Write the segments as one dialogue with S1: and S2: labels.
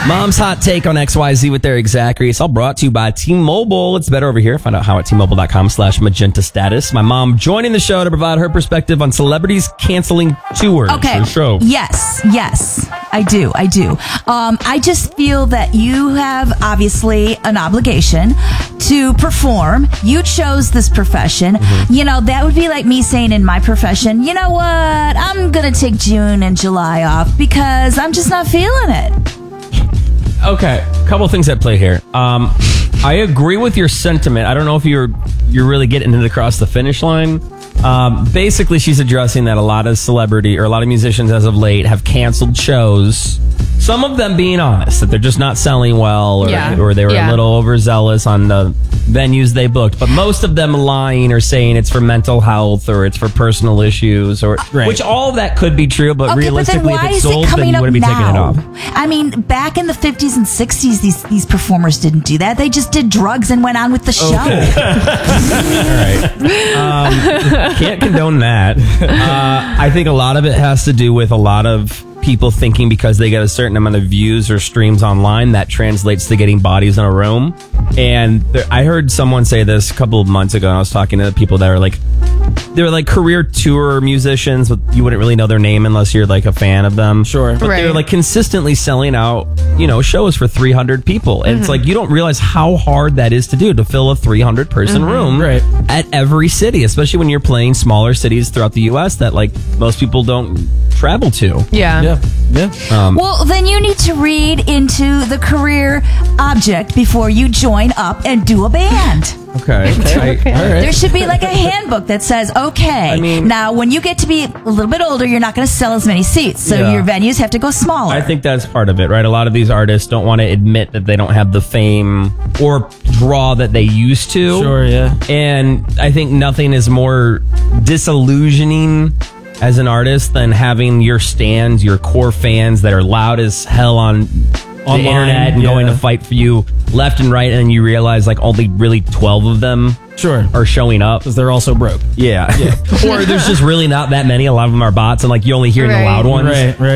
S1: Mom's hot take on XYZ with their exact It's all brought to you by T-Mobile. It's better over here. Find out how at T-Mobile.com/magenta status. My mom joining the show to provide her perspective on celebrities canceling tours.
S2: Okay.
S1: Show.
S2: Yes, I do. I just feel that you have obviously an obligation to perform. You chose this profession.
S1: Mm-hmm.
S2: You know, that would be like me saying in my profession, you know what? I'm going to take June and July off because I'm just not feeling it.
S1: Okay, couple things at play here. I agree with your sentiment. I don't know if you're really getting it across the finish line. Basically, she's addressing that a lot of musicians as of late have canceled shows. Some of them being honest, that they're just not selling well, or they were a little overzealous on the venues they booked. But most of them lying or saying it's for mental health or it's for personal issues, or which all of that could be true. But realistically, if it's sold, then you wouldn't be taking it off.
S2: I mean, back in the 50s and 60s, these performers didn't do that. They just did drugs and went on with the show.
S1: All right. Can't condone that. I think a lot of it has to do with a lot of people thinking because they get a certain amount of views or streams online that translates to getting bodies in a room. And I heard someone say this a couple of months ago, and I was talking to people that are like, they're like career tour musicians, but you wouldn't really know their name unless you're like a fan of them.
S3: Sure.
S1: But they're like consistently selling out, shows for 300 people. And it's like, you don't realize how hard that is to do, to fill a 300 person room at every city, especially when you're playing smaller cities throughout the U.S. that like most people don't travel to.
S3: Yeah.
S2: Well, then you need to read into the career object before you join up and do a band.
S1: Okay. All right.
S2: There should be like a handbook that says, now when you get to be a little bit older, you're not going to sell as many seats. So your venues have to go smaller.
S1: I think that's part of it, right? A lot of these artists don't want to admit that they don't have the fame or draw that they used to.
S3: Sure, yeah.
S1: And I think nothing is more disillusioning as an artist than having your stands, your core fans that are loud as hell on the internet and going to fight for you left and right, and then you realize like only really 12 of them are showing up
S3: because they're also broke.
S1: Yeah. Or there's just really not that many. A lot of them are bots, and like you only hear the loud ones.
S3: Right.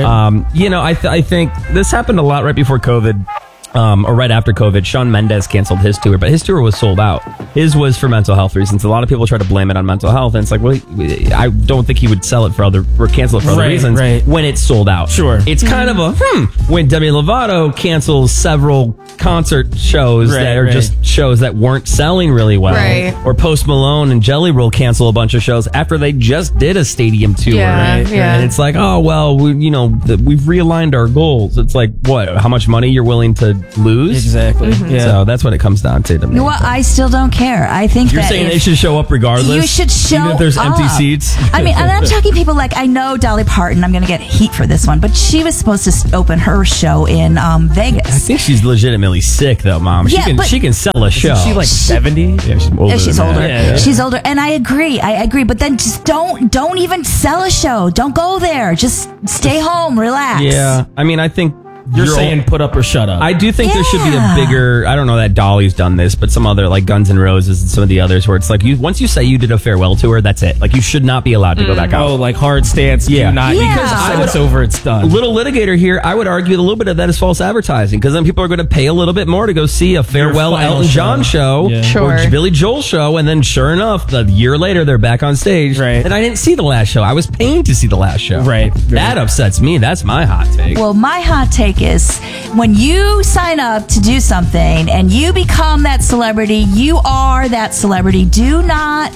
S1: I think this happened a lot right before COVID. Or right after COVID, Shawn Mendes canceled his tour, but his tour was sold out. His was for mental health reasons. A lot of people try to blame it on mental health, and it's like, well, I don't think he would sell it or cancel it for other reasons when it's sold out.
S3: Sure.
S1: It's kind of a, when Demi Lovato cancels several concert shows that are just shows that weren't selling really well.
S4: Right.
S1: Or Post Malone and Jelly Roll cancel a bunch of shows after they just did a stadium tour. And it's like, oh, well, we've realigned our goals. It's like, what? How much money you're willing to lose?
S3: Exactly. Yeah.
S1: So that's what it comes down to me.
S2: Well, I still don't care. I think
S1: you're saying they should show up regardless.
S2: You should show
S1: even if there's empty
S2: up.
S1: seats.
S2: I mean, and I'm talking people like, I know Dolly Parton. I'm going to get heat for this one, but she was supposed to open her show in Vegas.
S1: I think she's legitimately sick, though, Mom. She can sell a show.
S3: Is she like 70?
S1: Yeah, she's older.
S2: She's older.
S1: Yeah.
S2: She's older, and I agree. But then just don't even sell a show. Don't go there. Just stay home, relax.
S1: Yeah, I mean, I think.
S3: You're saying put up or shut up.
S1: I do think there should be a bigger, I don't know that Dolly's done this, but some other like Guns N' Roses and some of the others where it's like once you say you did a farewell tour, that's it. Like you should not be allowed to go back out.
S3: Oh, like hard stance.
S1: Yeah.
S3: Because it's over, it's done.
S1: Little litigator here, I would argue a little bit of that is false advertising because then people are going to pay a little bit more to go see a farewell Elton John show or Billy Joel show, and then sure enough, a year later they're back on stage.
S3: Right.
S1: And I didn't see the last show. I was paying to see the last show.
S3: Right.
S1: That upsets me. That's my hot take.
S2: Well, my hot take is when you sign up to do something and you become that celebrity, you are that celebrity. Do not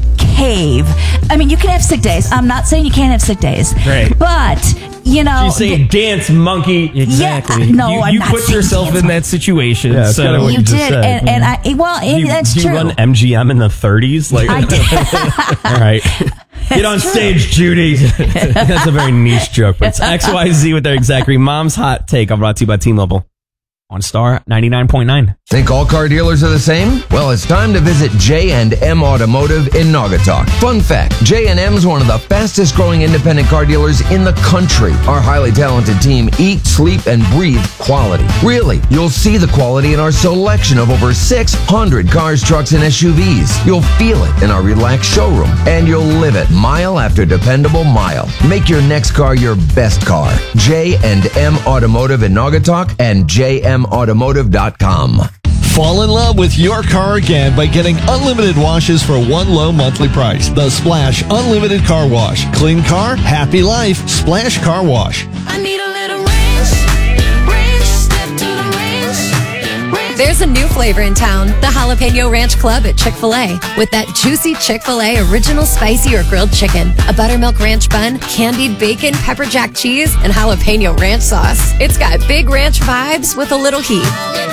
S2: cave. I mean, you can have sick days. I'm not saying you can't have sick days.
S3: Right.
S2: But,
S1: she's saying dance, monkey.
S3: Exactly.
S2: Yeah, no,
S3: I'm not
S2: put
S3: yourself in that situation.
S1: Yeah,
S3: so
S1: what
S2: you did.
S1: Said.
S2: And that's
S1: do
S2: true.
S1: You run MGM in the 30s? Like,
S2: I did.
S1: All right. Get on stage, Judy. That's a very niche joke, but it's XYZ with their exact Mom's hot take. I'm brought to you by T-Mobile. on Star 99.9.
S4: Think all car dealers are the same? Well, it's time to visit J&M Automotive in Naugatuck. Fun fact, J&M is one of the fastest growing independent car dealers in the country. Our highly talented team eat, sleep, and breathe quality. Really, you'll see the quality in our selection of over 600 cars, trucks, and SUVs. You'll feel it in our relaxed showroom, and you'll live it mile after dependable mile. Make your next car your best car. J&M Automotive in Naugatuck and jmautomotive.com.
S5: Fall in love with your car again by getting unlimited washes for one low monthly price. The Splash Unlimited Car Wash. Clean car, happy life. Splash Car Wash.
S6: I need a little ranch, step to the ranch.
S7: There's a new flavor in town, the Jalapeno Ranch Club at Chick-fil-A. With that juicy Chick-fil-A original spicy or grilled chicken, a buttermilk ranch bun, candied bacon, pepper jack cheese, and jalapeno ranch sauce. It's got big ranch vibes with a little heat.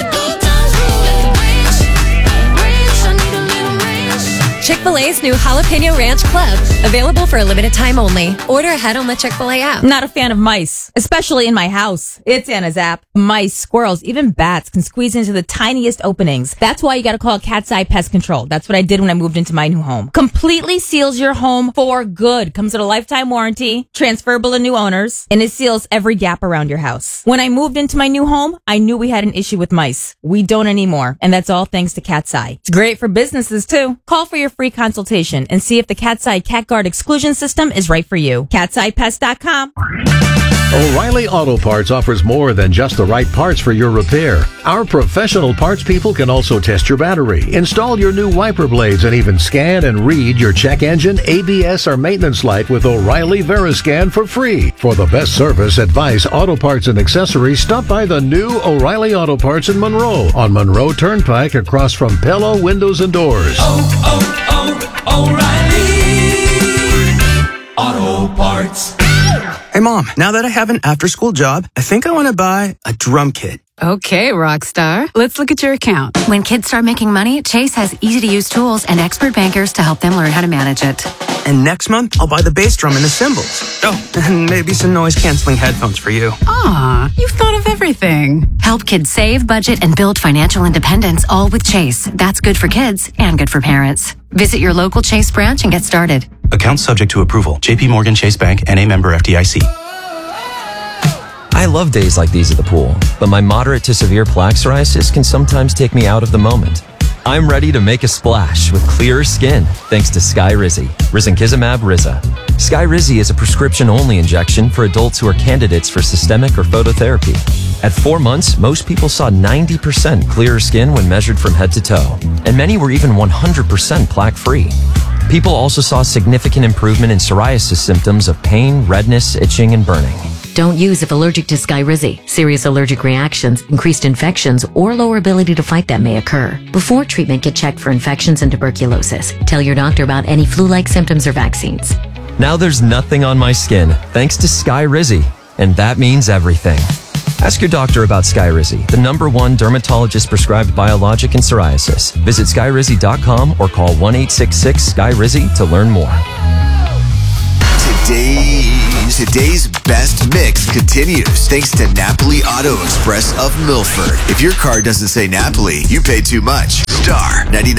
S7: Chick-fil-A's new Jalapeno Ranch Club. Available for a limited time only. Order ahead on the Chick-fil-A app.
S8: I'm not a fan of mice, especially in my house. It's Anna's app. Mice, squirrels, even bats can squeeze into the tiniest openings. That's why you gotta call Cat's Eye Pest Control. That's what I did when I moved into my new home. Completely seals your home for good. Comes with a lifetime warranty, transferable to new owners, and it seals every gap around your house. When I moved into my new home, I knew we had an issue with mice. We don't anymore, and that's all thanks to Cat's Eye. It's great for businesses too. Call for your free consultation and see if the Cat's Eye Cat Guard exclusion system is right for you. Cat'sEyePest.com.
S9: O'Reilly Auto Parts offers more than just the right parts for your repair. Our professional parts people can also test your battery, install your new wiper blades, and even scan and read your check engine, ABS, or maintenance light with O'Reilly Veriscan for free. For the best service, advice, auto parts, and accessories, stop by the new O'Reilly Auto Parts in Monroe on Monroe Turnpike across from Pello Windows and Doors.
S10: O'Reilly Auto Parts.
S11: Hey, Mom, now that I have an after-school job, I think I want to buy a drum kit.
S12: Okay, Rockstar. Let's look at your account.
S13: When kids start making money, Chase has easy-to-use tools and expert bankers to help them learn how to manage it.
S11: And next month, I'll buy the bass drum and the cymbals. Oh, and maybe some noise-canceling headphones for you.
S12: Aw, you've thought of everything.
S13: Help kids save, budget, and build financial independence, all with Chase. That's good for kids and good for parents. Visit your local Chase branch and get started.
S14: Account subject to approval. JP Morgan Chase Bank, N.A. member FDIC.
S15: I love days like these at the pool, but my moderate to severe plaque psoriasis can sometimes take me out of the moment. I'm ready to make a splash with clearer skin thanks to Skyrizi, risankizumab Riza. Skyrizi is a prescription-only injection for adults who are candidates for systemic or phototherapy. At 4 months, most people saw 90% clearer skin when measured from head to toe, and many were even 100% plaque-free. People also saw significant improvement in psoriasis symptoms of pain, redness, itching, and burning.
S16: Don't use if allergic to Skyrizi. Serious allergic reactions, increased infections, or lower ability to fight them may occur. Before treatment, get checked for infections and tuberculosis. Tell your doctor about any flu-like symptoms or vaccines.
S15: Now there's nothing on my skin thanks to Skyrizi, and that means everything. Ask your doctor about Skyrizi, the #1 dermatologist-prescribed biologic in psoriasis. Visit Skyrizi.com or call 1-866-SKYRIZI to learn more.
S17: Today's best mix continues thanks to Napoli Auto Express of Milford. If your car doesn't say Napoli, you pay too much. Star 99.